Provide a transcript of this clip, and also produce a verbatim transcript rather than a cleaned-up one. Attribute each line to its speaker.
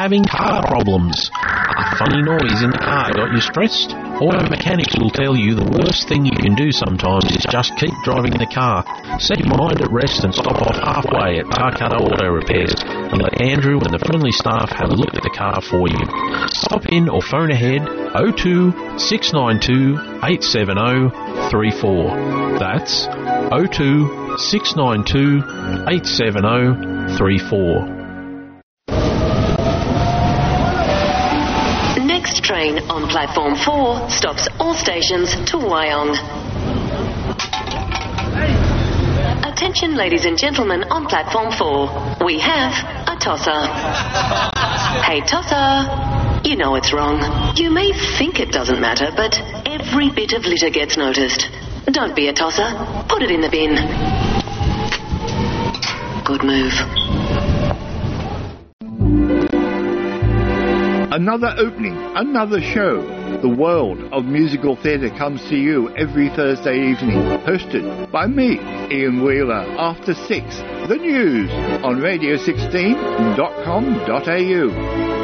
Speaker 1: having car problems? A funny noise in the car got you stressed? Auto Mechanics will tell you the worst thing you can do sometimes is just keep driving the car. Set your mind at rest and stop off halfway at Tarcutta Auto Repairs and let Andrew and the friendly staff have a look at the car for you. Stop in or phone ahead oh two, six nine two, eight seven oh, three four. That's oh two, six nine two, eight seven oh, three four.
Speaker 2: Next train on platform four stops all stations to Wyong. Attention ladies and gentlemen on platform four. We have a tosser. Hey tosser, you know it's wrong. You may think it doesn't matter, but every bit of litter gets noticed. Don't be a tosser. Put it in the bin. Good move.
Speaker 3: Another opening, another show. The world of musical theatre comes to you every Thursday evening, hosted by me, Ian Wheeler, after six. The news on radio sixteen dot com dot a u.